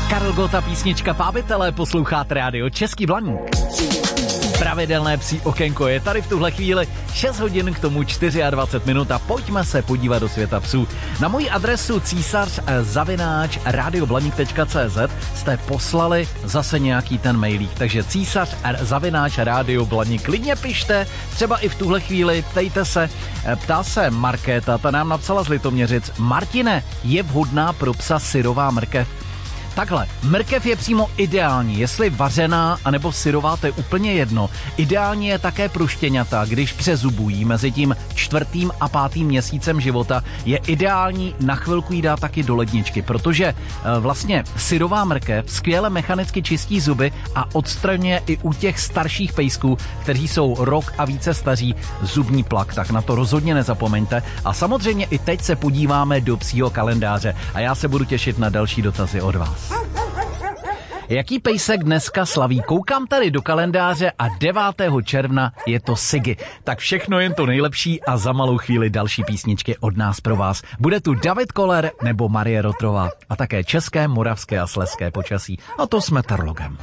Karel Gott a písnička Pábitelé, posloucháte rádio Český Blaník. Pravidelné psí okénko je tady v tuhle chvíli 6 hodin k tomu 24 minut a pojďme se podívat do světa psů. Na moji adresu císař@radioblanik.cz jste poslali zase nějaký ten mailík, takže císař@radioblanik. Klidně pište, třeba i v tuhle chvíli, ptejte se. Ptá se Markéta, ta nám napsala z Litoměřic: Martine, je vhodná pro psa syrová mrkev? Takhle, mrkev je přímo ideální, jestli vařená anebo syrová, to je úplně jedno. Ideální je také pro štěňata, když přezubují mezi tím 4. a 5. měsícem života, je ideální na chvilku jí dát taky do ledničky, protože vlastně syrová mrkev skvěle mechanicky čistí zuby a odstraňuje i u těch starších pejsků, kteří jsou rok a více staří, zubní plak, tak na to rozhodně nezapomeňte. A samozřejmě i teď se podíváme do psího kalendáře a já se budu těšit na další dotazy od vás. Jaký pejsek dneska slaví? Koukám tady do kalendáře a 9. června je to Siggy. Tak všechno jen to nejlepší a za malou chvíli další písničky od nás pro vás. Bude tu David Koller nebo Marie Rotrová a také české, moravské a slezské počasí. A to s meteorologem.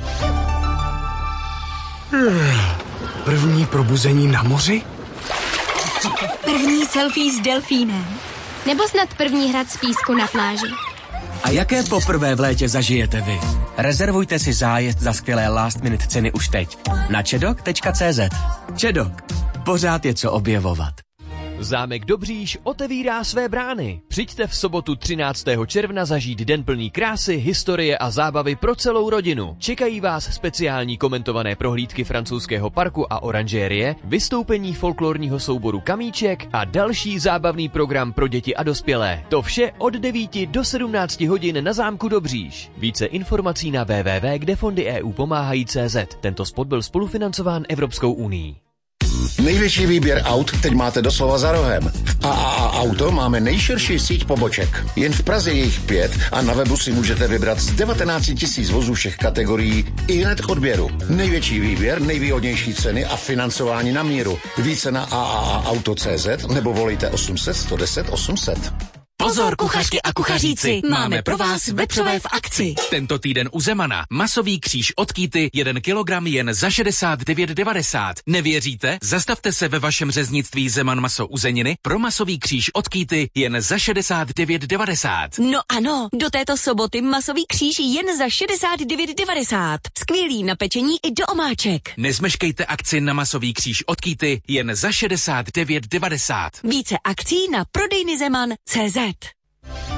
První probuzení na moři? První selfie s delfínem. Nebo snad první hrad z písku na pláži. A jaké poprvé v létě zažijete vy? Rezervujte si zájezd za skvělé last minute ceny už teď na čedok.cz. Čedok. Pořád je co objevovat. Zámek Dobříš otevírá své brány. Přijďte v sobotu 13. června zažít den plný krásy, historie a zábavy pro celou rodinu. Čekají vás speciální komentované prohlídky francouzského parku a oranžérie, vystoupení folklorního souboru Kamíček a další zábavný program pro děti a dospělé. To vše od 9 do 17 hodin na zámku Dobříš. Více informací na www.kdefondy.eu.pomáhají.cz. Tento spot byl spolufinancován Evropskou unií. Největší výběr aut teď máte doslova za rohem. V AAA Auto máme nejširší síť poboček. Jen v Praze je jich 5 a na webu si můžete vybrat z 19 000 vozů všech kategorií i hned k odběru. Největší výběr, nejvýhodnější ceny a financování na míru. Více na AAAauto.cz nebo volejte 800 110 800. Pozor, kuchařky a kuchaříci, máme pro vás vepřové v akci. Tento týden u Zemana masový kříž od Kýty 1 kilogram jen za 69,90. Nevěříte? Zastavte se ve vašem řeznictví Zeman maso uzeniny pro masový kříž od Kýty jen za 69,90. No ano, do této soboty masový kříž jen za 69,90. Skvělý na pečení i do omáček. Nezmeškejte akci na masový kříž od Kýty jen za 69,90. Více akcí na prodejny Zeman.cz.